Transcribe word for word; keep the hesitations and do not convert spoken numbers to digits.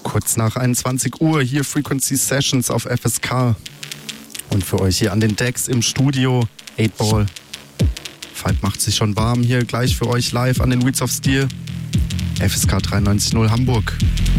Kurz nach einundzwanzig Uhr hier Frequency Sessions auf F S K. Und für euch hier an den Decks im Studio acht Ball. Falk macht sich schon warm hier gleich für euch live an den Wheels of Steel. F S K drei neun null Hamburg.